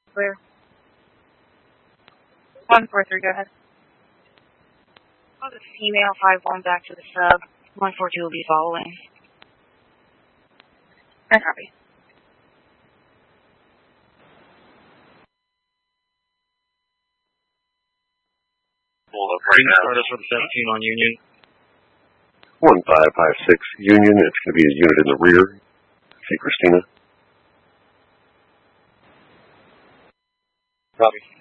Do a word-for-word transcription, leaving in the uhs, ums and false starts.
Clear. one four three, go ahead. Oh, the female five one back to the sub. one four two will be following. I copy. Pull up right now. Start us with seventeen on Union. one five five six Union. It's going to be a unit in the rear. See Christina. Copy.